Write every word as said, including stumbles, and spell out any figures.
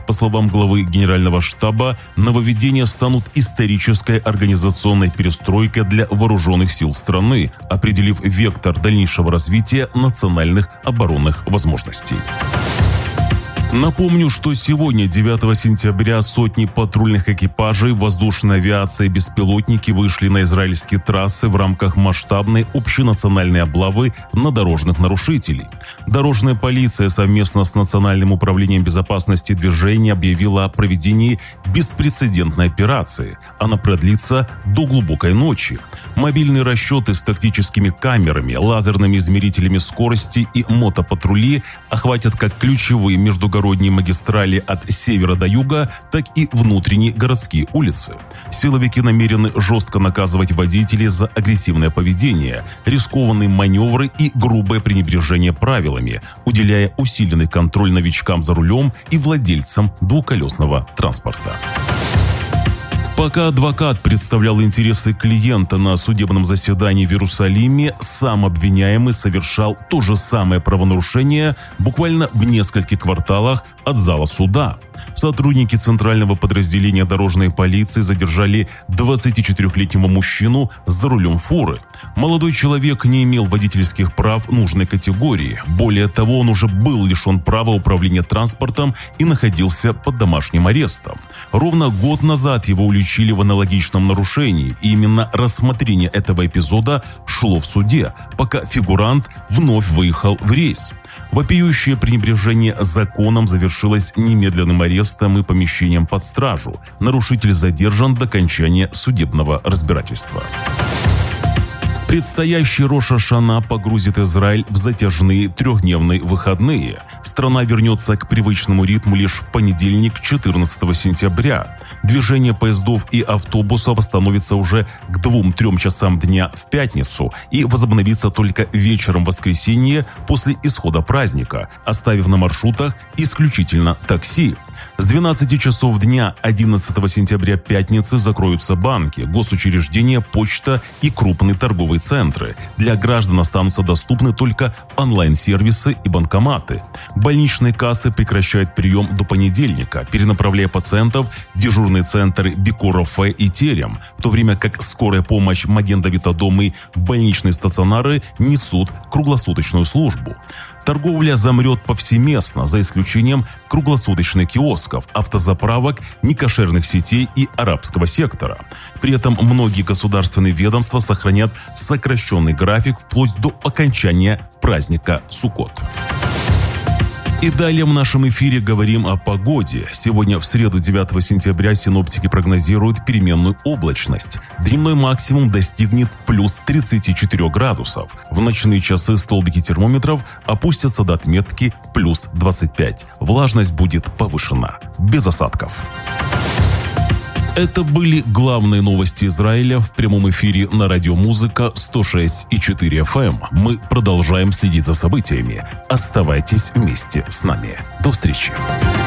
По словам главы Генерального штаба, нововведения станут исторической организационной перестройкой для вооруженных сил страны, определив вектор дальнейшего развития национальных оборонных возможностей. Напомню, что сегодня, девятого сентября, сотни патрульных экипажей воздушной авиации и беспилотники вышли на израильские трассы в рамках масштабной общенациональной облавы на дорожных нарушителей. Дорожная полиция совместно с Национальным управлением безопасности движения объявила о проведении беспрецедентной операции. Она продлится до глубокой ночи. Мобильные расчеты с тактическими камерами, лазерными измерителями скорости и мотопатрули охватят как ключевые междугородние магистрали от севера до юга, так и внутренние городские улицы. Силовики намерены жестко наказывать водителей за агрессивное поведение, рискованные маневры и грубое пренебрежение правилами, уделяя усиленный контроль новичкам за рулем и владельцам двухколесного транспорта. Пока адвокат представлял интересы клиента на судебном заседании в Иерусалиме, сам обвиняемый совершал то же самое правонарушение буквально в нескольких кварталах от зала суда. Сотрудники центрального подразделения дорожной полиции задержали двадцатичетырёхлетнего мужчину за рулем фуры. Молодой человек не имел водительских прав нужной категории. Более того, он уже был лишен права управления транспортом и находился под домашним арестом. Ровно год назад его уличили в аналогичном нарушении, и именно рассмотрение этого эпизода шло в суде, пока фигурант вновь выехал в рейс. Вопиющее пренебрежение законом завершилось немедленным арестом и помещением под стражу. Нарушитель задержан до окончания судебного разбирательства. Предстоящий Рош ха-Шана погрузит Израиль в затяжные трехдневные выходные. Страна вернется к привычному ритму лишь в понедельник, четырнадцатого сентября. Движение поездов и автобусов остановится уже к двум-трем часам дня в пятницу и возобновится только вечером в воскресенье после исхода праздника, оставив на маршрутах исключительно такси. С двенадцати часов дня одиннадцатого сентября пятницы закроются банки, госучреждения, почта и крупные торговые центры. Для граждан останутся доступны только онлайн-сервисы и банкоматы. Больничные кассы прекращают прием до понедельника, перенаправляя пациентов в дежурные центры Бикор-Рафе и Терем, в то время как скорая помощь Маген-Давид-Адом и больничные стационары несут круглосуточную службу. Торговля замрет повсеместно, за исключением круглосуточных киосков, автозаправок, некошерных сетей и арабского сектора. При этом многие государственные ведомства сохранят сокращенный график вплоть до окончания праздника Суккот. И далее в нашем эфире говорим о погоде. Сегодня, в среду, девятого сентября, синоптики прогнозируют переменную облачность. Дневной максимум достигнет плюс тридцати четырёх градусов. В ночные часы столбики термометров опустятся до отметки плюс двадцать пять. Влажность будет повышена. Без осадков. Это были главные новости Израиля в прямом эфире на радио Музыка сто шесть и четыре эф эм. Мы продолжаем следить за событиями. Оставайтесь вместе с нами. До встречи.